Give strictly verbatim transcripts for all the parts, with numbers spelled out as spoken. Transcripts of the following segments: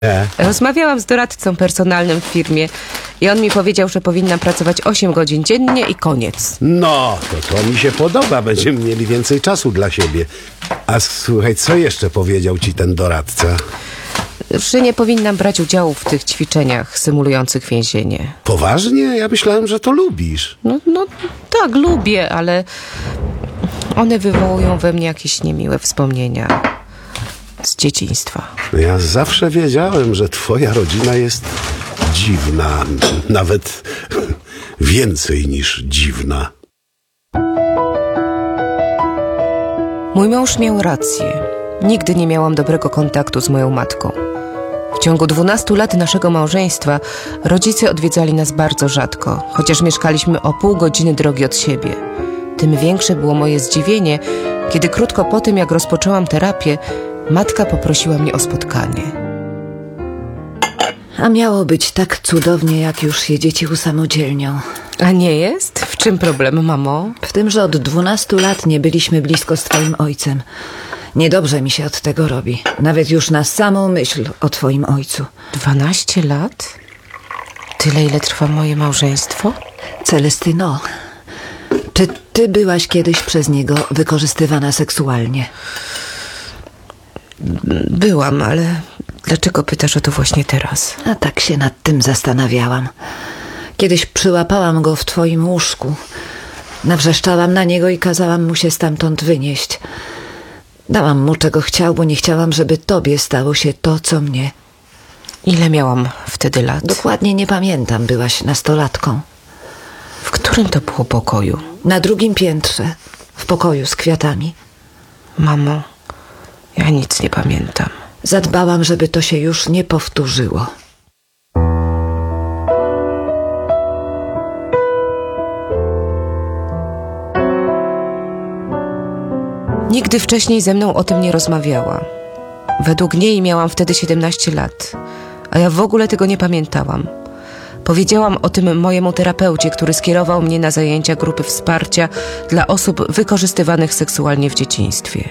E. Rozmawiałam z doradcą personalnym w firmie i on mi powiedział, że powinnam pracować osiem godzin dziennie i koniec. No, to to mi się podoba. Będziemy mieli więcej czasu dla siebie. A słuchaj, co jeszcze powiedział ci ten doradca? Że nie powinnam brać udziału w tych ćwiczeniach symulujących więzienie. Poważnie? Ja myślałem, że to lubisz. No, no tak, lubię, ale one wywołują we mnie jakieś niemiłe wspomnienia z dzieciństwa. Ja zawsze wiedziałem, że twoja rodzina jest dziwna. Nawet więcej niż dziwna. Mój mąż miał rację. Nigdy nie miałam dobrego kontaktu z moją matką. W ciągu dwunastu lat naszego małżeństwa rodzice odwiedzali nas bardzo rzadko, chociaż mieszkaliśmy o pół godziny drogi od siebie. Tym większe było moje zdziwienie, kiedy krótko po tym, jak rozpoczęłam terapię, matka poprosiła mnie o spotkanie. A miało być tak cudownie, jak już się dzieci usamodzielnią. A nie jest? W czym problem, mamo? W tym, że od dwunastu lat nie byliśmy blisko z twoim ojcem. Niedobrze mi się od tego robi. Nawet już na samą myśl o twoim ojcu. Dwanaście lat? Tyle, ile trwa moje małżeństwo? Celestyno, czy ty byłaś kiedyś przez niego wykorzystywana seksualnie? Byłam, ale dlaczego pytasz o to właśnie teraz? A tak się nad tym zastanawiałam. Kiedyś przyłapałam go w twoim łóżku. Nawrzeszczałam na niego i kazałam mu się stamtąd wynieść. Dałam mu, czego chciał, bo nie chciałam, żeby tobie stało się to, co mnie. Ile miałam wtedy lat? Dokładnie nie pamiętam, byłaś nastolatką. W którym to było pokoju? Na drugim piętrze, w pokoju z kwiatami. Mamo, ja nic nie pamiętam. Zadbałam, żeby to się już nie powtórzyło. Nigdy wcześniej ze mną o tym nie rozmawiała. Według niej miałam wtedy siedemnaście lat, a ja w ogóle tego nie pamiętałam. Powiedziałam o tym mojemu terapeucie, który skierował mnie na zajęcia grupy wsparcia dla osób wykorzystywanych seksualnie w dzieciństwie.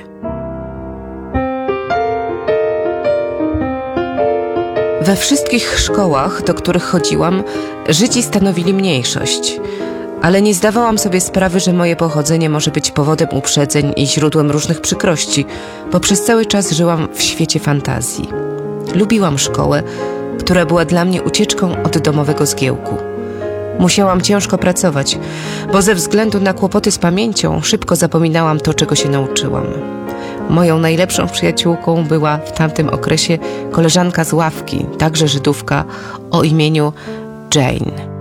We wszystkich szkołach, do których chodziłam, Żydzi stanowili mniejszość, ale nie zdawałam sobie sprawy, że moje pochodzenie może być powodem uprzedzeń i źródłem różnych przykrości, bo przez cały czas żyłam w świecie fantazji. Lubiłam szkołę, która była dla mnie ucieczką od domowego zgiełku. Musiałam ciężko pracować, bo ze względu na kłopoty z pamięcią szybko zapominałam to, czego się nauczyłam. Moją najlepszą przyjaciółką była w tamtym okresie koleżanka z ławki, także Żydówka, o imieniu Jane.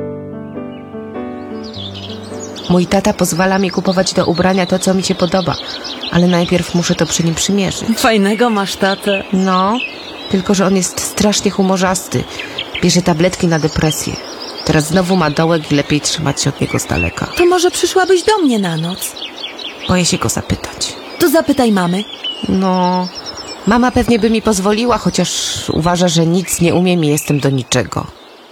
Mój tata pozwala mi kupować do ubrania to, co mi się podoba, ale najpierw muszę to przy nim przymierzyć. Fajnego masz tatę. No, tylko że on jest strasznie humorzasty. Bierze tabletki na depresję. Teraz znowu ma dołek i lepiej trzymać się od niego z daleka. To może przyszłabyś do mnie na noc? Boję się go zapytać. To zapytaj mamy. No, mama pewnie by mi pozwoliła, chociaż uważa, że nic nie umiem i jestem do niczego.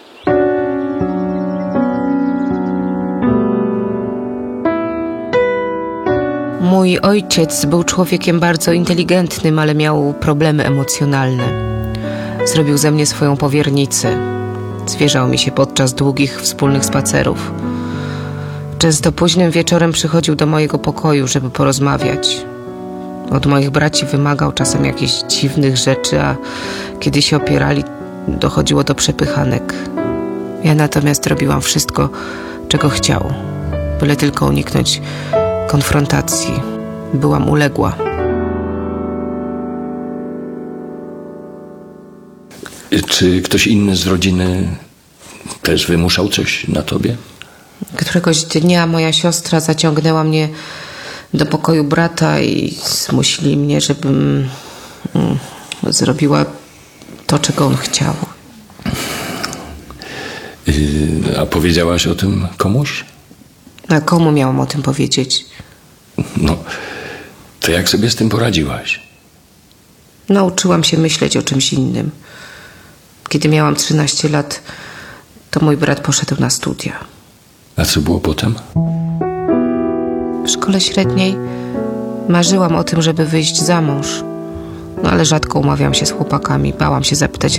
Mój ojciec był człowiekiem bardzo inteligentnym, ale miał problemy emocjonalne. Zrobił ze mnie swoją powiernicę. Zwierzał mi się podczas długich wspólnych spacerów. Często późnym wieczorem przychodził do mojego pokoju, żeby porozmawiać. Od moich braci wymagał czasem jakichś dziwnych rzeczy, a kiedy się opierali, dochodziło do przepychanek. Ja natomiast robiłam wszystko, czego chciał, byle tylko uniknąć konfrontacji. Byłam uległa. Czy ktoś inny z rodziny też wymuszał coś na tobie? Któregoś dnia moja siostra zaciągnęła mnie do pokoju brata i zmusili mnie, żebym mm, zrobiła to, czego on chciał. A powiedziałaś o tym komuś? A komu miałam o tym powiedzieć? No, to jak sobie z tym poradziłaś? Nauczyłam się myśleć o czymś innym. Kiedy miałam trzynaście lat, to mój brat poszedł na studia. A co było potem? W szkole średniej marzyłam o tym, żeby wyjść za mąż. No ale rzadko umawiam się z chłopakami. Bałam się zapytać